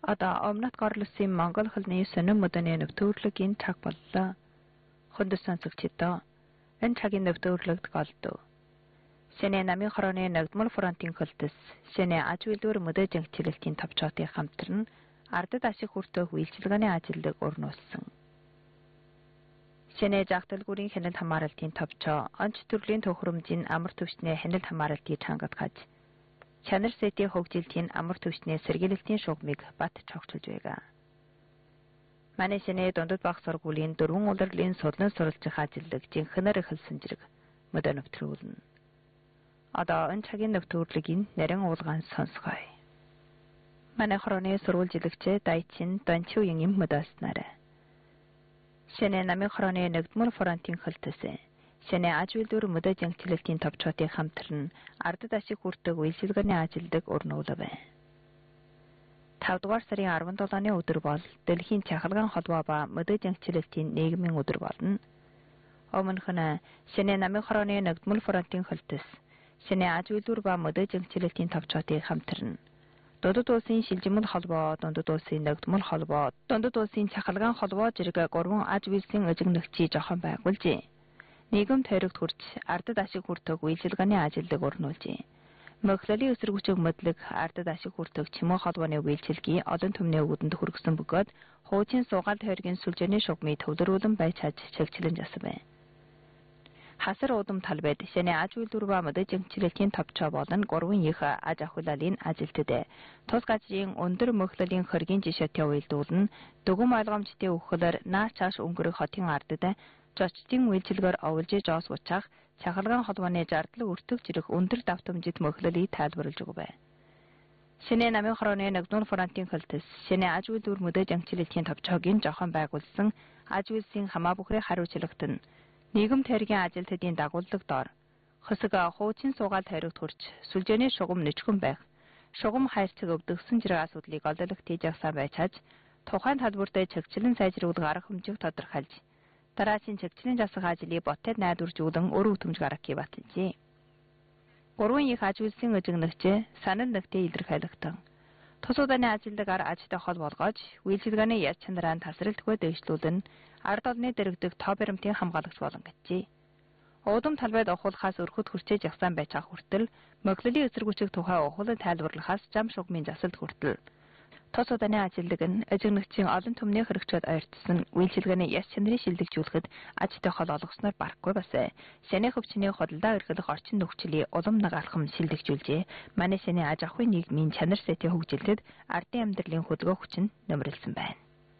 Одоо өмнөд горлосын Монгол хэлний сонин мөдөний нэвтрүүлгийн цаг боллоо. Хүндэс сонсогчдоо энэ цагийн нэвтрүүлэгт голдов. Сэнэ намын хорооны нэгдмэл фронтын хөлтөс сэнэ аж үйлдвэр мөдөж ангичлалтын товчоотын хамтран ардад ашиг хүртэх үйлчилгээний ажилд өрнүүлсэн. Сэнэ жагталгүрийн хяналт хамааралтын товчоо онц төрлийн төхөөрөмжийн амар түвшний хяналт хамааралтыг чангатгаж Чанар сэтийн хөгжилтийн амар түвшний сэргийлэлтийн шугамыг бат цогцолж байгаа. Манай сэнэ дундад баг сургуулийн 4 улирлын судлан суралцах ажилд жинхэнээр эхэлсэн зэрэг мөдөө нэвтрүүлнэ. Одоо энэ цагийн нэвтрүүлгийн нарийн уулгаан сонсгоё. Манай хорооны сурвалжилагч Дайчин Дончуугийн юм мөдөөснараа. Сэнэ намын хорооны нэгдмэл фронтын хөлтөс Сэнэ аж үйлдвэр мөдөж ангичлалтын товчоотын хамтран ардад ашиг хүртэх үйлчилгээний ажилд өрнүүлв. 5 дугаар сарын 17-ны өдөр бол Дэлхийн Чахалгаан холбоо ба мөдөж ангичлалтын нийгмийн өдөр болно. Өмнөх нь Сэнэ намын хорооны нэгдмэл фронтын хөлтөс Сэнэ аж үйлдвэр ба мөдөж ангичлалтын товчоотын хамтран Дундад улсын шилжимэл холбоо, Дундад улсын нэгдмэл холбоо, Дундад улсын Чахалгаан холбоо зэрэг 3 аж үйлсийн эзэгнэгчийг жохон байгуулжээ. Нийгэм тойрогт хүрч ардад ашиг хүртэх үйлчилгээний ажилд өрнүүлжээ. Мөхлөлийн эсэргүүцэг мэдлэг ардад ашиг хүртэх чимээ холбооны үйлчилгээ олон түмний өвдөнд хүргэсэн бөгөөд хуучин суугаал тойргийн сүлжээний шугамыг төвлөрүүлэн байж чаж чигчлэн жасан байна. Хасар удам талбайд сэнэ аж үйлдвэр ба мөдөж ангичлалтын товчоо болон 3 их аж ахуйлалын ажилтнууд тус газрын өндөр мөхлөлийн хэргийн жишээтэй уялдуулна дүгм ойлгомжтой өгөхлөөр наас цааш өнгөрөх хотын ардад зочдын үйлчилгээр оволж жоос учаах Чахалгаан холбооны зардал өртөг зэрэг өндөр давтамжид мөхлөлийг тайлбарлаж өгвэ. Сэнэ намын хорооны нэгдмэл фронтын хөлтөс сэнэ аж үйлдвэр мөдөж ангичлалтын товчоогийн жохон байгуулсан аж үйлсийн хамаа бүхрээ хариуцлагт нь нийгэм тойргийн ажилтнуудын дагуулдаг дор хөсөг хуучин суугаал тойрогт хүрч сүлжээний шугам нэчгэн байх шугам хайрцаг өвдөгсөн зэрэг асуудлыг олоолох тийжагсаа байж чаж тухайн талбарт чигчлэн сайжруулах арга хэмжээг тодорхойлж дараагийн чигчлэн засах ажлыг ботед найдваржуулан өр хөтөмж гаргахыг баталжээ. 3 их аж үйлсийн эзэгнэгч санал нэгтээ илэрхийлэгтэн тус удааны ажилдгаар ажтай хол болгож үйлчилгээний яд чанараа тасралтгүй дэвшлүүлэн ард олны дэрэгдэх тоо баримтын хамгаалагч болон гэжээ. Уудам талбайд ухуулахаас өрхөд хүрчээж явсан байцаах хүртэл мөхлөлийн эсэргүүцэг тухай ухуулан тайлбарлахаас зам шугамын засалд хүртэл тус удааны ажилдаг нь эзэгнэгчийн олон түмний хэрэгчүүд ойртсон үйлчилгээний яс чанарыг шилдэгжүүлэхэд ажтай хол олгосноор барахгүй басэ. Сэнэ хөвчний худалдаа эрхлэх орчин нөхцөлийг улам нэг алхам шилдэгжүүлжээ. Манай сэнэ аж ахуйн нийгмийн чанар сэтийн хөгжилтэд ардын амьдралын хөдөлгөөн хүч нь нэмрэлсэн байна.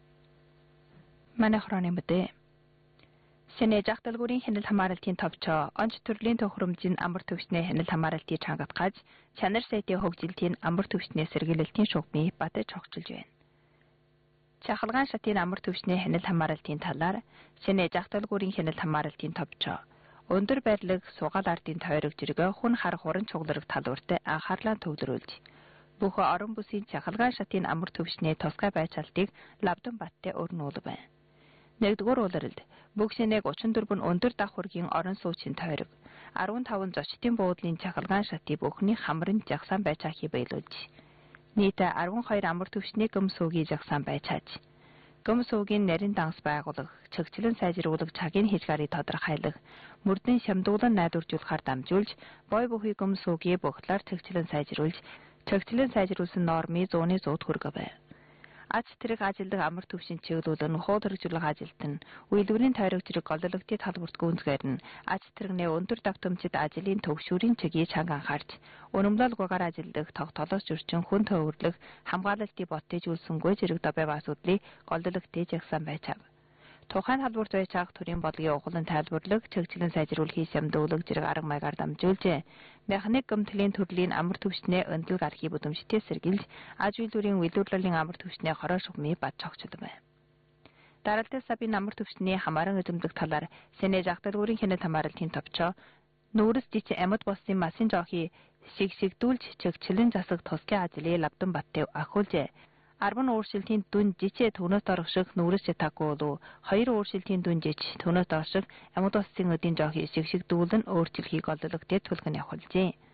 Манай хорооны мэдээ Сэнэ жагталгүрийн хяналт хамааралтын товчоо онц төрлийн төхөөрөмжийн амар түвшний хяналт хамааралтыг чангатгаж чанар сэтийн хөгжилтийн амар түвшний сэргийлэлтийн шугамыг батж цогцолж байна. Чахалгаан шатын амар түвшний хяналт хамааралтын талаар Сэнэ жагталгүрийн хяналт хамааралтын товчоо өндөр байрлал суугаал ардын тойрог зэрэг хүн хар хуран цугларах талбарт анхаарлаа төвлөрүүлж бүх орон бүсийн чахалгаан шатын амар түвшний тусгай байцаалтыг лавдан баттай өрнүүлв байна. Нэгдүгээр улирлд бүх сэнэг 34 өндөр давхургийн орон суучин тойрог 15 зочдын буудлын чахалгаан шатыг бүхний хамрын жагсаан байцаахыг биелүүлж нийт 12 амар түвшний гөм суугийг жагсаан байцааж гөм суугийн нарийн данс байгуулах чигчлэн сайжруулах цагийн хязгаарыг тодорхойлох мөрдөн шамдуулан найдваржуулахаар дамжуулж бой бүхий гөм суугийг бүхлээр чигчлэн сайжруулсан нормыг 100-ны 100 хүргэв. Ач тэрэг ажилдаг амар түвшин чиглүүлэн хууль хэрэгжүүлэх ажилт нь үйлдвэрийн тойрог зэрэг голлогдын талбарт гүнзгээр нь ач тэрэгний өндөр давтамжид ажлын төгшүүрийн чигийг чанга анхаарч өнөмлөлгүйгээр ажилдаг тогтоолоос зөрчин хүн төвөрлөх хамгаалалтыг боттойжүүлсэнгүй зэрэг добяв асуудлыг голлогдын жагсан байцаав. Тухайн талбарт байцаах төрийн бодлогын ухаалан тайлбарлах чигчлэн сайжруулахыг шамдуулах зэрэг арга маягаар дамжуулжээ. Механик гэмтлийн төрлийн амар түвшний өндлөг архив бүдэмжтэй сэргийлж аж үйлдвэрийн үйлдвэрлэлийн амар түвшний хороо шугамыг бат цогцолв байна. Дараалал сабын амар түвшний хамааран эзэмдэх талаар Сэнэ жагталгүрийн хяналт хамааралтын товчоо нүүрс жич амьд болсон масын жоохи шигшигдүүлж чигчлэн засах тусгай ажлыг лавдан баттай ахиулжээ. 10 өөрчлөлтийн дүн жичээ төвнөс орших нүүрс такуулу 2 өөрчлөлтийн дүн жич төвнөс орших амьд улсын эдийн засгийн шигшигдүүлэн өөрчлөлтийг олдогдод төлгөн явуулжээ.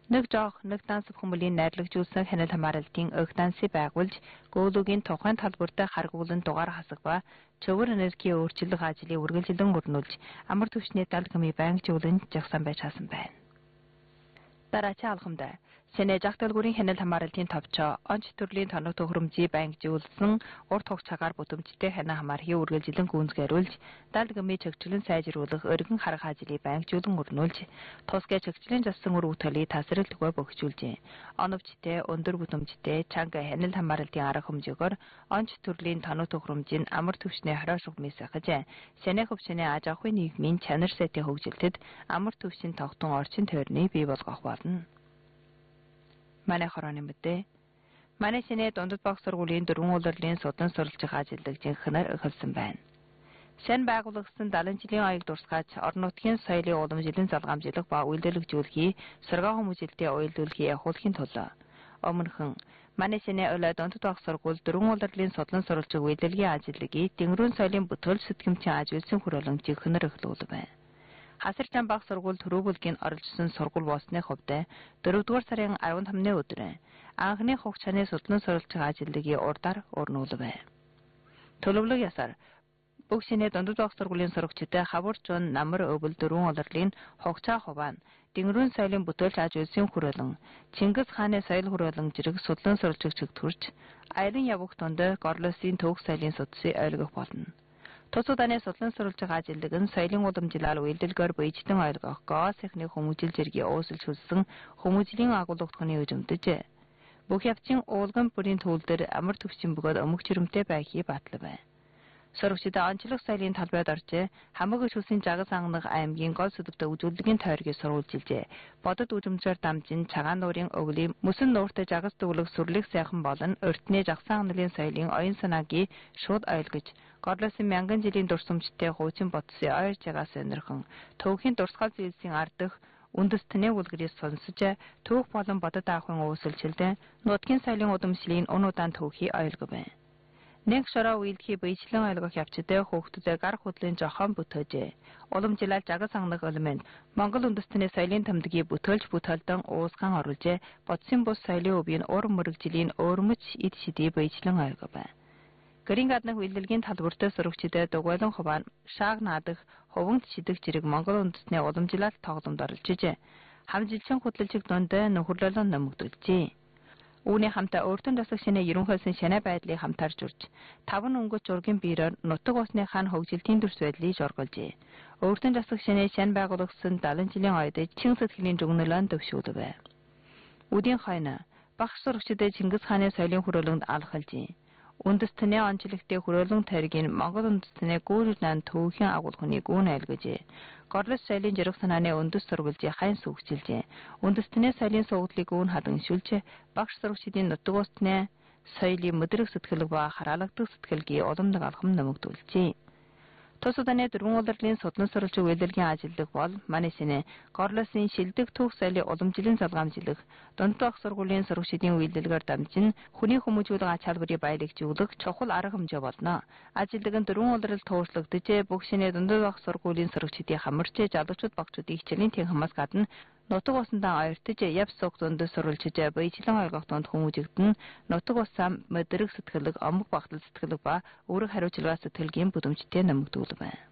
Нэг жоох нэг данс хүмүүлийн найрлагжуулсан хяналт хамааралтын өх дансыг байгуулж, гөөлөгийн тухайн талбарт харгуулан дугаар хасах ба цөмөр энергийн өөрчлөлт ажлыг үргэлжлэн өрнүүлж, амар түвшний далд гмийг байнгжуулан жагсан байж хасан байна. Дараачийн алхамд Сэнэ жагталгүрийн хяналт хамааралтын товчоо онц төрлийн тоног төхөөрөмжийг байнгжуулсан урт хугацаагаар бүтэмжтэй хянаа хамаархийг үргэлжлэн гүйцэтгэруулж, далд гмийг чөгжлөн сайжруулах өргөн харах ажлыг байнгжуулан өрнүүлж, тусгай чөгжлийн зассан үр өгтөлийг тасралтгүй бөхжүүлжээ. Оновчтой, өндөр бүтэмжтэй чанга хяналт хамааралтын арга хэмжээгээр онц төрлийн тоног төхөөрөмжийн амар түвшний хориошго мисахж, Сэнэ хөвчний аж ахуйн нийгмийн чанар сэтийн хөгжилтэд амар түвшин тогтун орчин тойрны бий болгох болно. Манай хорооны мэдээ. Манай Сэнэ дундад баг сургуулийн 4 улирлын судан суралцах ажилдаг жинхэнээр эхэлсэн байна. Сэн байгуулагдсан 70 жилийн аяг дурсгаж, орон нутгийн соёлын уламжлалын залгамжлах ба үйлдвэрлэгжүүлэхий, соргоо хүмүүжлэлтэй уялдуулахыг явуулахын тулд өмнөхөн манай Сэнэ улай дундад баг сургууль 4 улирлын судан суралцах үйлдвэрлэгийн ажилдгийг тэнгэрийн соёлын бүтээл сэтгэмжийн ажигласан хүрээлэн жинхэнээр эхлүүлв байна. Хасар зам баг сургууль төрөвөлгийн оролцсон сургууль болсны хувьд 4-р сарын 15-ны өдөр анхны хугц чаны судлан суралцах ажилдгийг урдаар өрнүүлв. Төлөвлөг ясаар бүх Сэнэ дундад баг сургуулийн сурагчид хавар зүүн намар өвөл 4 улирлын хугцаа хуваан тэнгэрийн соёлын бүтээлч ажигласан хүрээлэн Чингис хааны соёл хүрээлэн зэрэг судлан суралцагч төрж аялан явах тунд Горлосын төвх соёлын судсыг ойлгох болно. Тусууданы судлан суралцах ажилдаг нь соёлын уламжлал үйлдэлгээр биежилтэн ойлгох ГОС-ны хүмүүжил зэргийн уусалж хүссэн хүмүүжлийн агуулгын өрөмдөж бүх явцын уулган бүрийн төвлөр амар түвшин бөгөөд өмг чирэмтэй байхыг батлав. Сурагчид онцлог соёлын талбайд орж хамаг хүссэн жагас ангах аймгийн гол сүдэгт үзүүлэлгийн тойргийг сурвалжилжээ. Бодод үжимжээр дамжин цагаан нуурын өвлийн мөсөн нууртай жагас дүүлэх сүрлэг сайхан болон өртний жагсан ангналын соёлын оюун санаагийг шууд ойлгож, Горлосын мянган жилийн дурсамжтай хуучин бодсон ойр жагаас өнөрхөн төвхийн дурсгал зүйлсийн ардах үндэстний үлгэрийг сонсож, түүх болон бодод аахын уусалжилд нутгийн соёлын удамшлын өн удаан түүхийг ойлгов. Нэг шороо үйлдэхий биечлэн ойлгох явцад хүүхдүүдэд гар хөдлийн жохон бүтөөжээ. Уламжлал жагас ангах элемент Монгол үндэстний соёлын тэмдгийг бүтөөлж бүтээлдэн уусган оруулж, бодсон бус соёлын өвийн ур мөрөгжлийн өөрмөц эд шидийг биечлэн ойлгов. Гэрийн гаднах үйлдвэрлэгийн талбарт сурагчид дугуйлан хуваа шааг наадах хувангт шидэг зэрэг Монгол үндэстний уламжлалт тогломд оролцож, хамжилчин хөдөлгчид донд нөхөрлөлөн нэмэгдүүлжээ. Үүний хамтаа өөртөө засаг шинэ ерөнхийлсөн шанаа байдлыг хамтаарч урж, 5 өнгөц зургийн биерээр нутаг усны хаан хөгжилтийн төрс байдлыг жорголжээ. Өөртөө засаг шинэ шан байгуулагдсан 70 жилийн ойд чин сэтгэлийн дүгнэлэн төвшүүлв. Үдийн хойно багш сурагчид Чингис хааны соёлын хүрээлэнд алхалжээ. Үндэстний онцлогтой хүрээлэн тойргийн Монгол үндэстний гүүрнэн төвхийн агуулгын гүн айлгажээ. Горлос соёлын жирэх санааны үндэс сургалтын хайн сүгжилжээ. Үндэстний соёлын суудлыг гүн хадагшуулж, багш сурагчдын нутаг усны соёлын мэдрэг сэтгэл ба хараалагдах сэтгэлгээ уламжлаг алхам нэмэгдүүлжээ. Тусууданы 4 улирлын судлан суралцах үйлдвэрлэгийн ажилдаг бол манай Сэнэ Горлосын шилдэг түүх соёлын уламжлалын залгамжлах, дундад баг сургуулийн сурагчдын үйлдвэрлэгээр дамжин хүний хүмүүжүүлэх ач холбогдолыг баялагжуулах чухал арга хэмжээ болно. Ажилдаг нь 4 улирал тууршлагдж, бүх Сэнэ дундад баг сургуулийн сурагчдын хамарч залуучууд багчуудын хичээлийн тэнхмээс гадна нутаг усандаа ойртож яв суг дунд сурвалжиж биечлэн ойлгох тунд хүмүүжигдэн нутаг усаа мэдрэг сэтгэлэг, омог багтал сэтгэлэг ба үүрэг хариуцлага сэтгэлгийн бүдэмжтэй нэмэгдүүлв.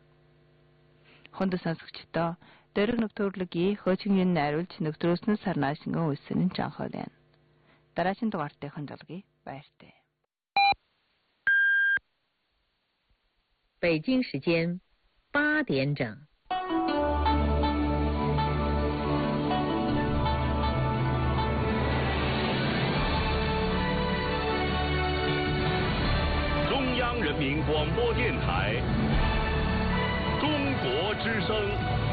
Хонд сонсогчдоо дөрөг нөхдөрлөгийн хөөцгийн найруулж нөхдрөөснө сарнаас ngân үсэн жанхол байна. Дараагийн дугаартын хөндлөгийг баяртай. 北京时间8点整。 中央人民广播电台，中国之声。